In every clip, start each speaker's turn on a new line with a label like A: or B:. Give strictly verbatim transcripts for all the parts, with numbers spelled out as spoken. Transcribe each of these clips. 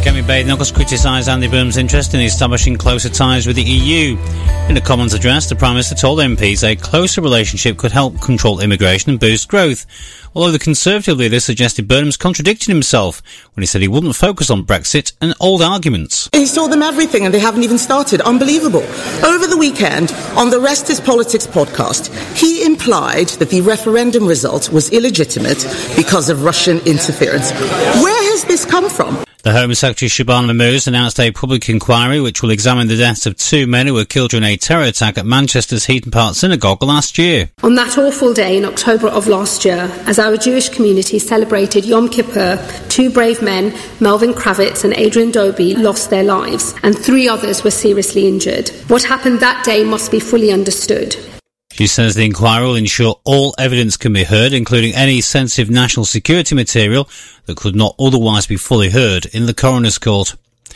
A: Kemi Badenoch criticised Andy Burnham's interest in establishing closer ties with the E U. In a Commons address, the Prime Minister told M Ps a closer relationship could help control immigration and boost growth, although the Conservative leader suggested Burnham's contradicting himself when he said he wouldn't focus on Brexit and old arguments.
B: He told them everything and they haven't even started. Unbelievable. Over the weekend, on the Rest is Politics podcast, he implied that the referendum result was illegitimate because of Russian interference. Where has this come from?
A: The Home Secretary Shabana Mahmood announced a public inquiry which will examine the deaths of two men who were killed during a terror attack at Manchester's Heaton Park Synagogue last year.
C: On that awful day in October of last year, as our Jewish community celebrated Yom Kippur, two brave men, Melvin Kravitz and Adrian Dobie, lost their lives, and three others were seriously injured. What happened that day must be fully understood.
A: She says the inquiry will ensure all evidence can be heard, including any sensitive national security material that could not otherwise be fully heard in the coroner's court.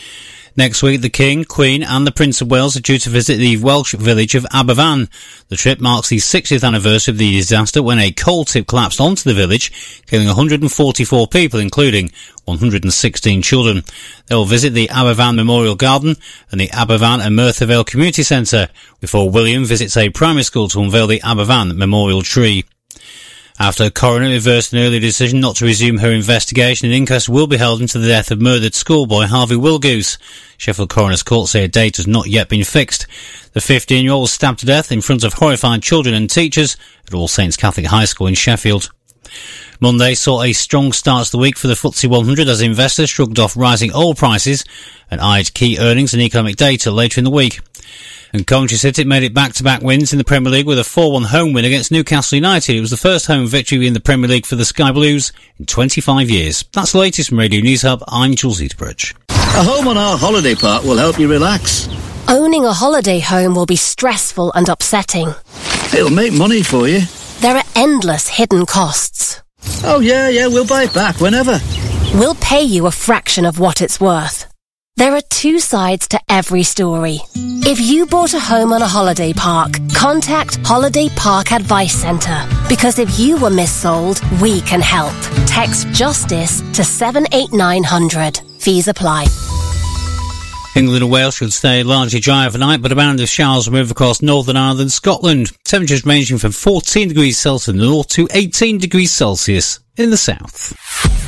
A: Next week, the King, Queen and the Prince of Wales are due to visit the Welsh village of Aberfan. The trip marks the sixtieth anniversary of the disaster when a coal tip collapsed onto the village, killing one hundred forty-four people, including one hundred sixteen children. They will visit the Aberfan Memorial Garden and the Aberfan and Merthyr Vale Community Centre, before William visits a primary school to unveil the Aberfan Memorial Tree. After a coroner reversed an earlier decision not to resume her investigation, an inquest will be held into the death of murdered schoolboy Harvey Wilgoose. Sheffield Coroner's Court say a date has not yet been fixed. The fifteen-year-old was stabbed to death in front of horrified children and teachers at All Saints Catholic High School in Sheffield. Monday saw a strong start to the week for the F T S E one hundred as investors shrugged off rising oil prices and eyed key earnings and economic data later in the week. And Coventry City made it back-to-back wins in the Premier League with a four one home win against Newcastle United. It was the first home victory in the Premier League for the Sky Blues in twenty-five years. That's the latest from Radio News Hub. I'm Jules Eaterbridge.
D: A home on our holiday park will help you relax.
E: Owning a holiday home will be stressful and upsetting.
D: It'll make money for you.
E: There are endless hidden costs.
D: Oh yeah, yeah, we'll buy it back whenever.
E: We'll pay you a fraction of what it's worth. There are two sides to every story. If you bought a home on a holiday park, contact Holiday Park Advice Centre. Because if you were missold, we can help. Text JUSTICE to seven eight nine hundred. Fees apply.
A: England and Wales should stay largely dry overnight, but a band of showers will move across Northern Ireland and Scotland. Temperatures ranging from fourteen degrees Celsius in the north to eighteen degrees Celsius in the south.